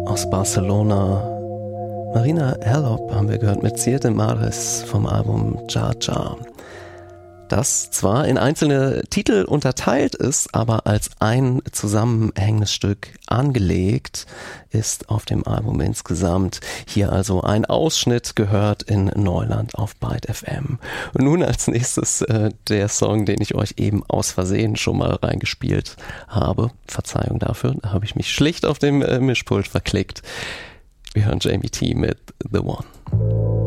aus Barcelona. Marina Herlop haben wir gehört mit Siete Mares vom Album Ja Ja. Das zwar in einzelne Titel unterteilt ist, aber als ein zusammenhängendes Stück angelegt ist auf dem Album insgesamt. Hier also ein Ausschnitt gehört in Neuland auf Byte FM. Und nun als nächstes der Song, den ich euch eben aus Versehen schon mal reingespielt habe. Verzeihung dafür, da habe ich mich schlicht auf dem Mischpult verklickt. Wir hören Jamie T mit The One.